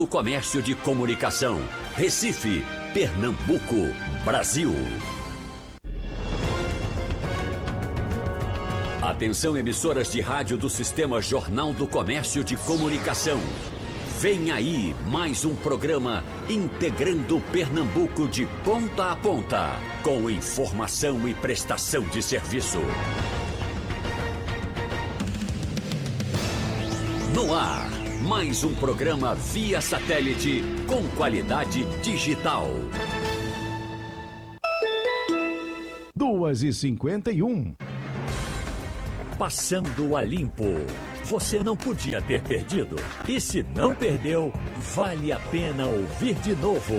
O Comércio de Comunicação, Recife, Pernambuco, Brasil. Atenção, emissoras de rádio do Sistema Jornal do Comércio de Comunicação. Vem aí mais um programa integrando Pernambuco de ponta a ponta, com informação e prestação de serviço. No ar, mais um programa via satélite com qualidade digital. 2h51. Passando a limpo. Você não podia ter perdido. E se não perdeu, vale a pena ouvir de novo.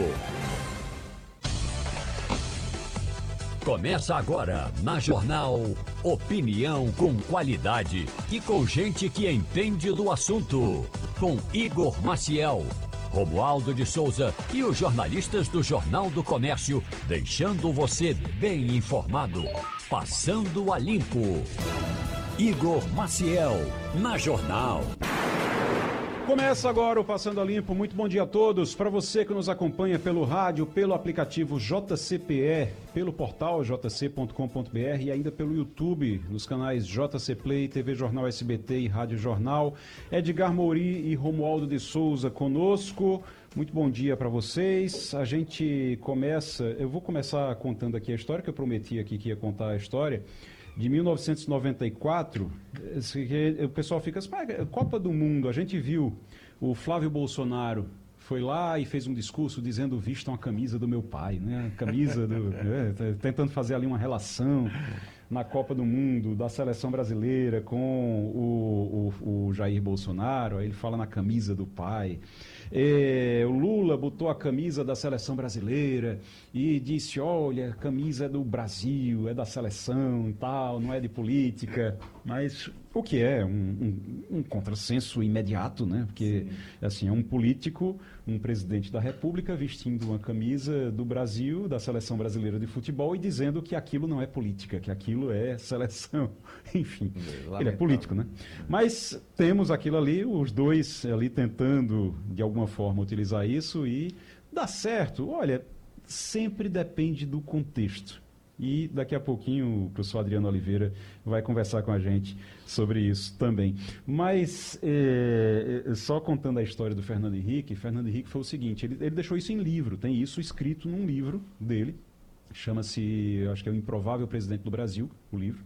Começa agora, na Jornal, opinião com qualidade e com gente que entende do assunto. Com Igor Maciel, Romualdo de Souza e os jornalistas do Jornal do Comércio, deixando você bem informado. Passando a limpo. Igor Maciel, na Jornal. Começa agora o Passando a Limpo. Muito bom dia a todos. Para você que nos acompanha pelo rádio, pelo aplicativo JCPE, pelo portal jc.com.br e ainda pelo YouTube, nos canais JC Play, TV Jornal SBT e Rádio Jornal. Edgar Mouri e Romualdo de Souza conosco. Muito bom dia para vocês. A gente começa, eu vou começar contando aqui a história, que eu prometi aqui que ia contar a história. De 1994, o pessoal fica assim, Copa do Mundo, a gente viu o Flávio Bolsonaro foi lá e fez um discurso dizendo vistam a camisa do meu pai, né? Camisa do... tentando fazer ali uma relação na Copa do Mundo da seleção brasileira com o Jair Bolsonaro, aí ele fala na camisa do pai. O Lula botou a camisa da seleção brasileira e disse, olha, a camisa é do Brasil, é da seleção e tal, não é de política, mas o que é um contrassenso imediato, né? Porque, assim, é um político, um presidente da República vestindo uma camisa do Brasil, da seleção brasileira de futebol e dizendo que aquilo não é política, que aquilo é seleção. Enfim, ele é político, né? Mas temos aquilo ali, os dois ali tentando, de alguma forma, utilizar isso e dá certo. Olha, sempre depende do contexto. E daqui a pouquinho o professor Adriano Oliveira vai conversar com a gente sobre isso também. Mas, só contando a história do Fernando Henrique foi o seguinte, ele deixou isso em livro, tem isso escrito num livro dele, chama-se, acho que é O Improvável Presidente do Brasil, o livro.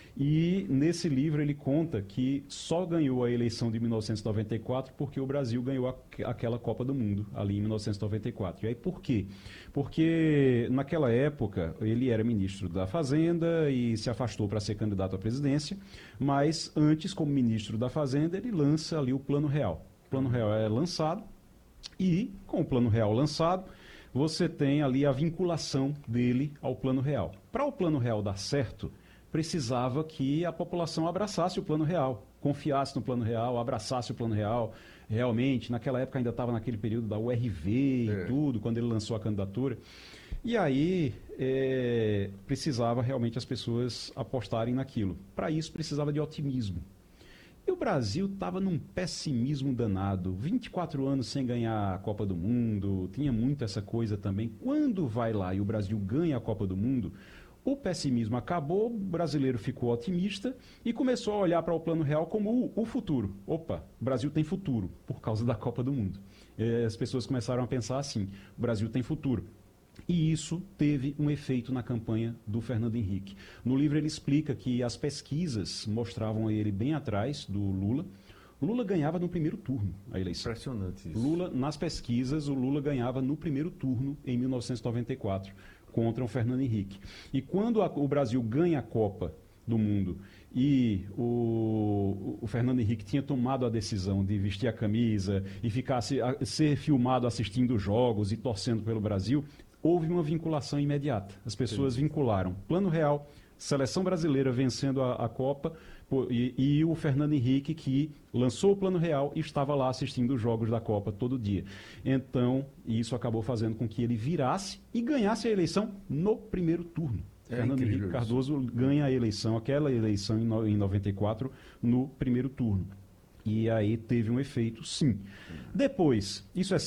E nesse livro ele conta que só ganhou a eleição de 1994 porque o Brasil ganhou aquela Copa do Mundo, ali em 1994. E aí por quê? Porque naquela época ele era ministro da Fazenda e se afastou para ser candidato à presidência, mas antes, como ministro da Fazenda, ele lança ali o Plano Real. O Plano Real é lançado e, com o Plano Real lançado, você tem ali a vinculação dele ao Plano Real. Para o Plano Real dar certo, precisava que a população abraçasse o Plano Real, confiasse no Plano Real, abraçasse o Plano Real. Realmente, naquela época ainda estava naquele período da URV e tudo, quando ele lançou a candidatura. E aí precisava realmente as pessoas apostarem naquilo. Para isso precisava de otimismo. E o Brasil estava num pessimismo danado, 24 anos sem ganhar a Copa do Mundo, tinha muito essa coisa também. Quando vai lá e o Brasil ganha a Copa do Mundo, o pessimismo acabou, o brasileiro ficou otimista e começou a olhar para o Plano Real como o futuro. Opa, o Brasil tem futuro por causa da Copa do Mundo. As pessoas começaram a pensar assim, o Brasil tem futuro. E isso teve um efeito na campanha do Fernando Henrique. No livro ele explica que as pesquisas mostravam ele bem atrás do Lula. O Lula ganhava no primeiro turno a eleição. Impressionante isso. Nas pesquisas, o Lula ganhava no primeiro turno em 1994. Contra o Fernando Henrique. E quando o Brasil ganha a Copa do Mundo e o Fernando Henrique tinha tomado a decisão de vestir a camisa e ser filmado assistindo os jogos e torcendo pelo Brasil, houve uma vinculação imediata. As pessoas vincularam Plano Real, seleção brasileira vencendo a Copa e o Fernando Henrique que lançou o Plano Real e estava lá assistindo os jogos da Copa todo dia. Então, isso acabou fazendo com que ele virasse e ganhasse a eleição no primeiro turno. Fernando Henrique Cardoso ganha a eleição, aquela eleição em 94, no primeiro turno. E aí teve um efeito, sim. Depois, isso é